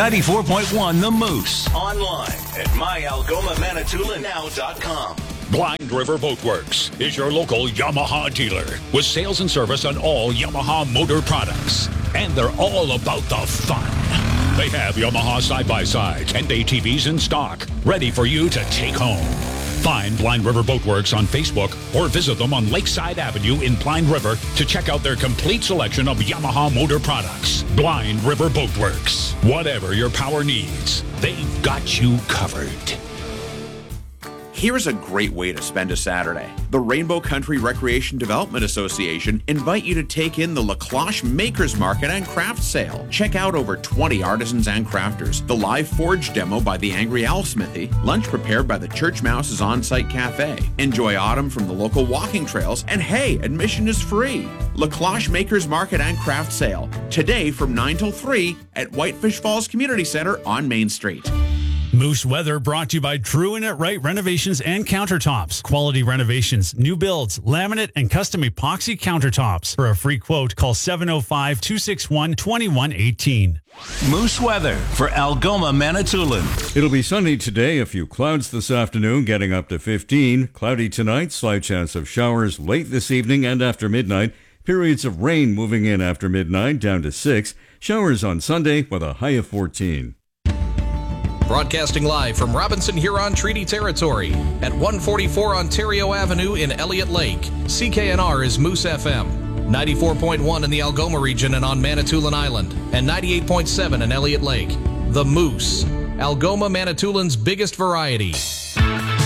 94.1 The Moose. Online at myalgomamanitoulinow.com. Blind River Boat Works is your local Yamaha dealer with sales and service on all Yamaha motor products. And they're all about the fun. They have Yamaha side-by-sides and ATVs in stock, ready for you to take home. Find Blind River Boat Works on Facebook or visit them on Lakeside Avenue in Blind River to check out their complete selection of Yamaha motor products. Blind River Boat Works. Whatever your power needs, they've got you covered. Here's a great way to spend a Saturday. The Rainbow Country Recreation Development Association invite you to take in the La Cloche Makers Market and Craft Sale. Check out over 20 artisans and crafters, the live forge demo by the Angry Owl Smithy, lunch prepared by the Church Mouse's on-site cafe. Enjoy autumn from the local walking trails, and hey, admission is free. La Cloche Makers Market and Craft Sale, today from 9 till 3 at Whitefish Falls Community Center on Main Street. Moose Weather brought to you by True and It Right Renovations and Countertops. Quality renovations, new builds, laminate, and custom epoxy countertops. For a free quote, call 705-261-2118. Moose Weather for Algoma Manitoulin. It'll be sunny today, a few clouds this afternoon, getting up to 15. Cloudy tonight, slight chance of showers late this evening and after midnight. Periods of rain moving in after midnight, down to 6. Showers on Sunday with a high of 14. Broadcasting live from Robinson Huron Treaty Territory at 144 Ontario Avenue in Elliott Lake. CKNR is Moose FM. 94.1 in the Algoma region and on Manitoulin Island. And 98.7 in Elliott Lake. The Moose. Algoma Manitoulin's biggest variety.